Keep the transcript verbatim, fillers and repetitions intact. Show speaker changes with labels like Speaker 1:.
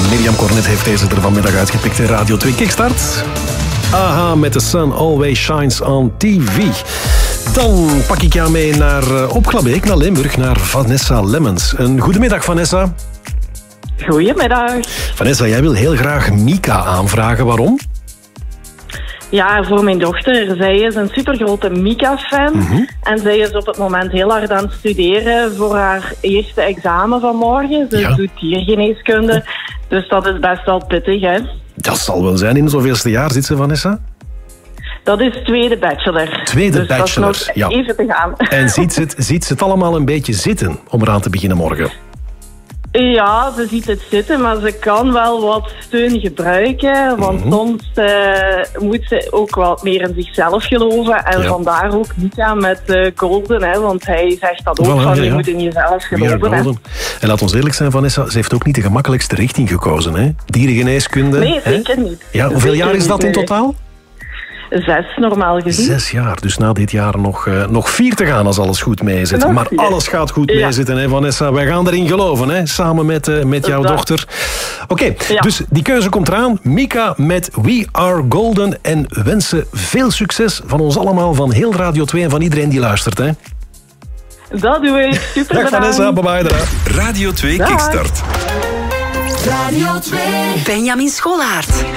Speaker 1: Mirjam Cornet heeft deze er vanmiddag uitgepikt in Radio twee Kickstart. Aha, met The Sun Always Shines on T V. Dan pak ik jou mee naar uh, op Glabbeek, naar Limburg, naar Vanessa Lemmens. Een goedemiddag, Vanessa.
Speaker 2: Goedemiddag.
Speaker 1: Vanessa, jij wil heel graag Mika aanvragen. Waarom?
Speaker 2: Ja, voor mijn dochter. Zij is een supergrote Mika-fan. Mm-hmm. En zij is op het moment heel hard aan het studeren voor haar eerste examen van morgen. Ze ja. doet diergeneeskunde. Oh. Dus dat is best wel pittig, hè?
Speaker 1: Dat zal wel zijn. In zoveelste jaar zit ze, Vanessa?
Speaker 2: Dat is tweede bachelor.
Speaker 1: Tweede
Speaker 2: dus
Speaker 1: bachelor,
Speaker 2: dat is nog
Speaker 1: ja.
Speaker 2: even te gaan.
Speaker 1: En ziet ze, het, ziet ze het allemaal een beetje zitten om eraan te beginnen morgen?
Speaker 2: Ja, ze ziet het zitten, maar ze kan wel wat steun gebruiken. Want mm-hmm. soms uh, moet ze ook wat meer in zichzelf geloven. En ja. vandaar ook Mika met uh, Golden. Hè, want hij zegt dat ook, voilà, van ja, je ja. moet in jezelf geloven. Hè.
Speaker 1: En laat ons eerlijk zijn, Vanessa, ze heeft ook niet de gemakkelijkste richting gekozen. Hè? Dierengeneeskunde.
Speaker 2: Nee, zeker
Speaker 1: hè?
Speaker 2: niet.
Speaker 1: Ja, hoeveel
Speaker 2: zeker
Speaker 1: jaar is dat
Speaker 2: niet,
Speaker 1: in totaal?
Speaker 2: Zes, normaal gezien.
Speaker 1: Zes jaar, dus na dit jaar nog, uh, nog vier te gaan als alles goed meezit.
Speaker 2: Nog
Speaker 1: maar
Speaker 2: vier.
Speaker 1: Alles gaat goed
Speaker 2: ja.
Speaker 1: meezitten, hè, Vanessa. Wij gaan erin geloven, hè, samen met, uh, met jouw
Speaker 2: dat.
Speaker 1: dochter. Oké, okay,
Speaker 2: ja.
Speaker 1: dus die keuze komt eraan. Mika met We Are Golden. En wensen veel succes van ons allemaal, van heel Radio twee en van iedereen die luistert. Hè.
Speaker 2: Dat doe ik. Super
Speaker 1: Dag
Speaker 2: bedankt.
Speaker 1: Vanessa, bye bye.
Speaker 3: Radio twee Kickstart.
Speaker 4: Radio twee. Benjamin Scholaert.